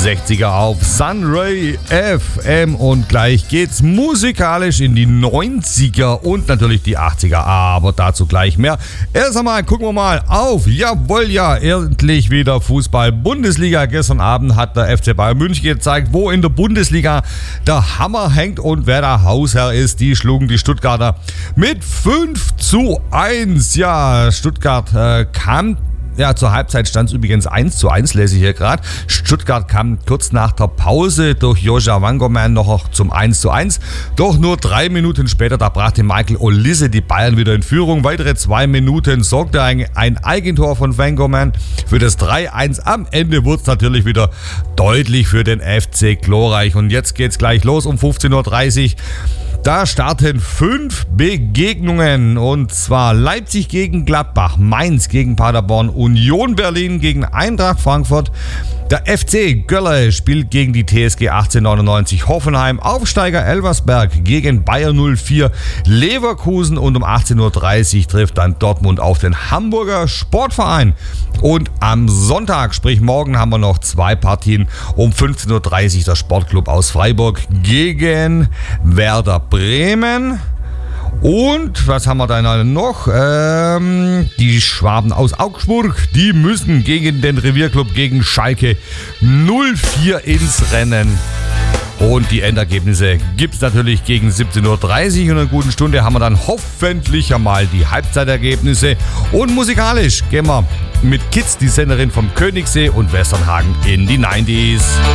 68er auf Sunray FM und gleich geht's musikalisch in die 90er und natürlich die 80er, aber dazu gleich mehr. Erst einmal gucken wir mal auf, jawohl, ja, endlich wieder Fußball-Bundesliga. Gestern Abend hat der FC Bayern München gezeigt, wo in der Bundesliga der Hammer hängt und wer der Hausherr ist. Die schlugen die Stuttgarter mit 5:1. Ja, Stuttgart kam. Ja, zur Halbzeit stand es übrigens 1:1, lese ich hier gerade. Stuttgart kam kurz nach der Pause durch Joshua Wangerman noch zum 1:1. Doch nur 3 Minuten später, da brachte Michael Olise die Bayern wieder in Führung. Weitere 2 Minuten sorgte ein Eigentor von Wangerman für das 3:1. Am Ende wurde es natürlich wieder deutlich für den FC glorreich. Und jetzt geht's gleich los um 15:30 Uhr. Da starten 5 Begegnungen und zwar Leipzig gegen Gladbach, Mainz gegen Paderborn, Union Berlin gegen Eintracht Frankfurt, der FC Gölle spielt gegen die TSG 1899 Hoffenheim, Aufsteiger Elversberg gegen Bayer 04 Leverkusen und um 18:30 Uhr trifft dann Dortmund auf den Hamburger Sportverein. Und am Sonntag, sprich morgen, haben wir noch 2 Partien. Um 15:30 Uhr der Sportclub aus Freiburg gegen Werder Bremen. Und was haben wir da noch? Die Schwaben aus Augsburg, die müssen gegen den Revierclub, gegen Schalke 04 ins Rennen. Und die Endergebnisse gibt es natürlich gegen 17:30 Uhr. Und in einer guten Stunde haben wir dann hoffentlich einmal die Halbzeitergebnisse. Und musikalisch gehen wir mit Kids, die Sängerin vom Königssee und Westernhagen, in die 90s.